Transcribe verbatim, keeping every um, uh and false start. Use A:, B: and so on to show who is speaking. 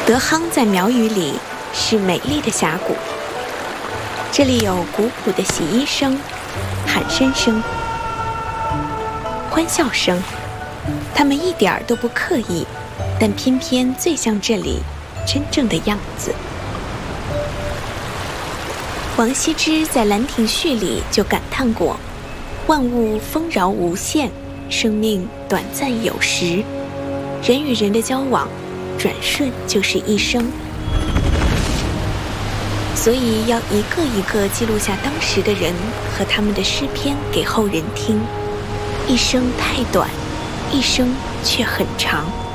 A: 德夯在苗语里是美丽的峡谷，这里有古朴的洗衣声、喊声声、欢笑声，它们一点儿都不刻意，但偏偏最像这里真正的样子。王羲之在《兰亭序》里就感叹过：万物丰饶无限，生命短暂有时，人与人的交往转瞬就是一生。所以要一个一个记录下当时的人和他们的诗篇给后人听。一生太短，一生却很长。